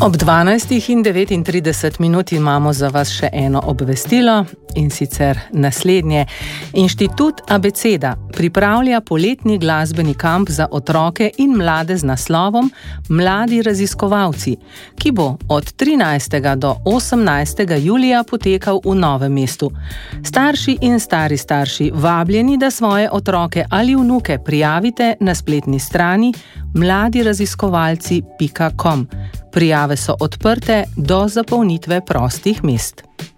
Ob 12:39 imamo za vas še eno obvestilo, in sicer naslednje. Inštitut Abeceda pripravlja poletni glasbeni kamp za otroke in mlade z naslovom Mladi raziskovalci, ki bo od 13. do 18. julija potekal v Novem mestu. Starši in stari starši vabljeni, da svoje otroke ali vnuke prijavite na spletni strani mladiraziskovalci.com. Prijave so odprte do zapolnitve prostih mest.